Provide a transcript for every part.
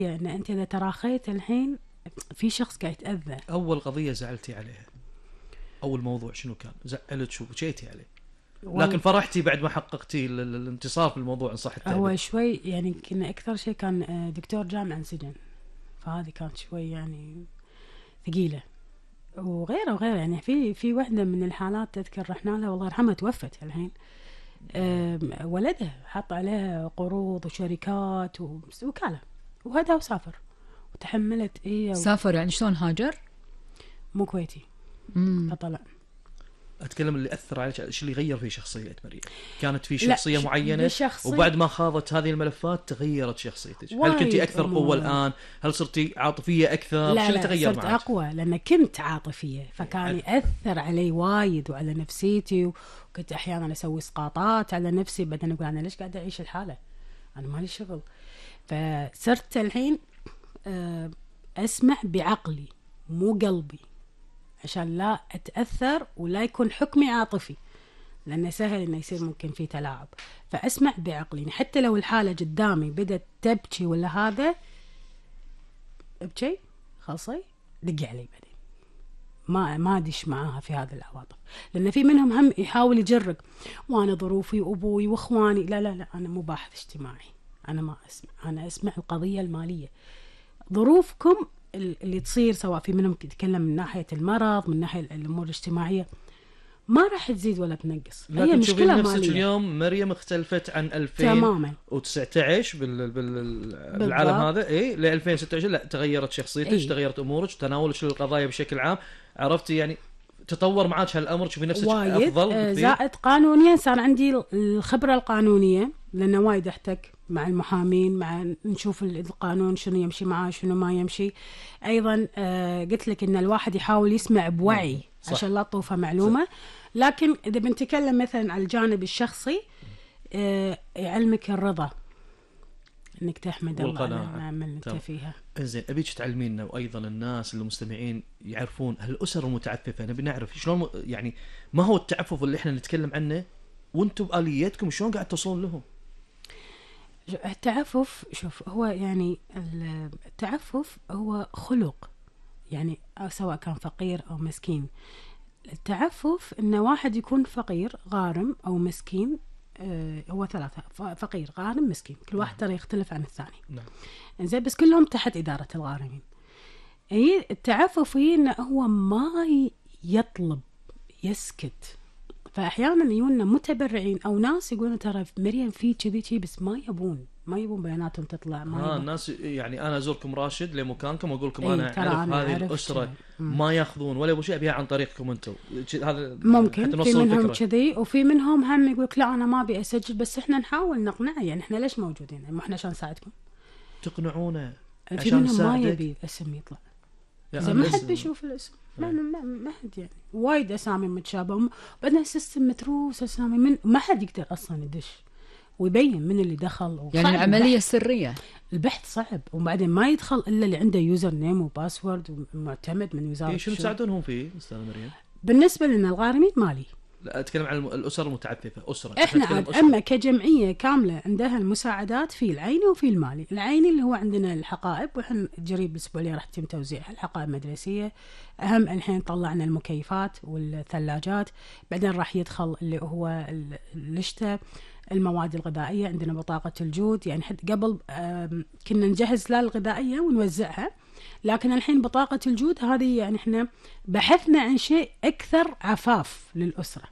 يعني أنت إذا تراخيت الحين في شخص قاعد يتأذى. أول قضية زعلتي عليها، أول موضوع شنو كان زعلت شو بكيتي عليه لكن فرحتي بعد ما حققتي الانتصار في الموضوع إن صح التعبير؟ هو شوي يعني كنا أكثر شيء كان دكتور جامعة انسجن، فهذه كانت شوي يعني ثقيلة. وغيره يعني في واحدة من الحالات تذكر رحنا لها والله يرحمها توفت الحين، ولدها حط عليها قروض وشركات ووكالة وهذا وسافر وتحملت سافر يعني شلون هاجر؟ مو كويتي فطلع. أتكلم اللي أثر عليك، إيش اللي غير في شخصية مريم؟ كانت في شخصية معينة وبعد ما خاضت هذه الملفات تغيرت شخصيتك؟ هل كنتي أكثر قوة الآن؟ هل صرتي عاطفية أكثر؟ لا شو اللي تغير صرت معك؟ أقوى لأن كنت عاطفية، فكان يأثر علي وايد وعلى نفسيتي، وكنت أحيانا أسوي إسقاطات على نفسي، بعدين أقول أنا ليش قاعدة أعيش الحالة، أنا مالي شغل. فصرت الحين أسمع بعقلي مو قلبي عشان لا أتأثر ولا يكون حكمي عاطفي، لأنه سهل إنه يصير ممكن في تلاعب. فأسمع بعقلي، حتى لو الحالة قدامي بدأت تبكي ولا هذا ابكي خلصي دقي علي بعدين، ما أدش معاها في هذه العواطف، لأن في منهم هم يحاول يجرق وأنا ظروفي وأبوي وإخواني. لا لا لا، أنا مو باحث اجتماعي، أنا ما أسمع، أنا أسمع القضية المالية. ظروفكم اللي تصير سواء في منهم يتكلم من ناحية المرض من ناحية الأمور الاجتماعية ما راح تزيد ولا تنقص، هي مشكلة نفسك مالية. اليوم مريم اختلفت عن 2019 بالعالم هذا ل 2026 لا تغيرت شخصيتك تغيرت أمورك تناولك للقضايا بشكل عام، عرفتي يعني تطور معك هالأمر، تشوفي نفسك أفضل زائد قانونيا صار عندي الخبرة القانونية، لأنه وايد أحتك مع المحامين، مع نشوف القانون شنو يمشي معاه شنو ما يمشي. أيضا قلت لك إن الواحد يحاول يسمع بوعي عشان لا تطوفه معلومة. لكن إذا بنتكلم مثلا على الجانب الشخصي يعلمك الرضا، إنك تحمد الله على النعمة اللي أنت فيها. إنزين أبيك تعلمينا وأيضا الناس المستمعين يعرفون هالأسر المتعففة، نبي نعرف شلون يعني ما هو التعفف اللي إحنا نتكلم عنه وأنتم بآلياتكم شلون قاعد توصلون لهم؟ التعفف شوف هو يعني التعفف هو خلق، يعني سواء كان فقير أو مسكين. التعفف إن واحد يكون فقير غارم أو مسكين، هو ثلاثة، فقير غارم مسكين، كل واحد ترى يختلف عن الثاني. نعم. إنزين بس كلهم تحت إدارة الغارمين. هي التعفف هي إنه هو ما يطلب يسكت. فأحيانا يجونا متبرعين أو ناس يقولون ترى مريم في كذي بس ما يبون بياناتهم تطلع. الناس يعني أنا أزوركم راشد لمكانكم وأقول لكم أنا أعرف هذه الأسرة ما ياخذون ولا أبو شيء أبيها عن طريقكم أنتم. هذا ممكن في منهم كذي، وفي منهم هم يقولك لا أنا ما أبي أسجل، بس إحنا نحاول نقنعه، يعني إحنا ليش موجودين؟ ما إحنا عشان نساعدكم. تقنعونه. في منهم ما يبي اسم يطلع، إذا ما حد بيشوف الاسم ما حد، يعني وايد أسامي متشابهة، بعدين سيستم متروس أسامي من ما حد يقدر أصلا يدش ويبين من اللي دخل. يعني العملية سرية، البحث صعب، وبعدين ما يدخل إلا اللي عنده يوزر نيم وباسورد ومعتمد من وزارة شو تساعدونهم فيه أستاذ مريم؟ بالنسبة لنا الغارمين مالي. لا أتكلم عن الأسر المتعففة، إحنا عاد أما كجمعية كاملة عندها المساعدات في العيني وفي المالي. العيني اللي هو عندنا الحقائب، وإحنا قريب الأسبوع اللي راح يتم توزيعها الحقائب المدرسية. أهم الحين طلعنا المكيفات والثلاجات، بعدين راح يدخل اللي هو الشتاء المواد الغذائية، عندنا بطاقة الجود. يعني حتى قبل كنا نجهز لها الغذائية ونوزعها، لكن الحين بطاقة الجود هذه يعني احنا بحثنا عن شيء أكثر عفاف للأسرة.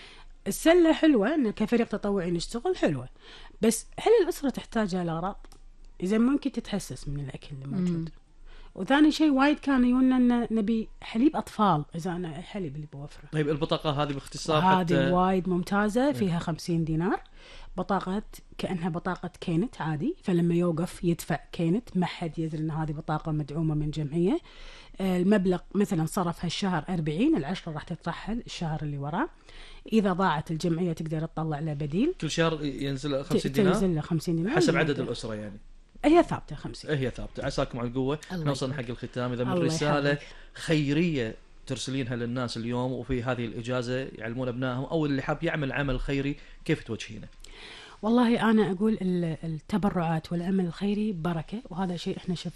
السلة حلوة إن كفريق تطوعي نشتغل حلوة، بس هل الأسرة تحتاج الأغراض؟ إذا ممكن تتحسس من الأكل اللي موجود. وثاني شيء وايد كانوا يقولنا إن نبي حليب أطفال، إذا أنا حليب اللي بوفره. طيب البطاقة هذه باختصار هذه وايد ممتازة، فيها 50 دينار، بطاقة كأنها بطاقة كينت عادي، فلما يوقف يدفع كينت، ما حد يدري إن هذه بطاقة مدعومة من جمعية. المبلغ مثلا صرف هالشهر 40، العشرة راح تترحل الشهر اللي وراه. إذا ضاعت الجمعية تقدر تطلع له بديل، كل شهر ينزل 50 دينار، تنزل له 50 دينار حسب عدد الأسرة يعني. هي ثابتة 50. هي ثابتة. عساكم على القوة. نوصل حق الختام، إذا من رسالة خيرية ترسلينها للناس اليوم وفي هذه الإجازة يعلمون أبنائهم، أو اللي حاب يعمل عمل خيري، كيف توجهينه؟ والله أنا أقول التبرعات والعمل الخيري بركة، وهذا شيء إحنا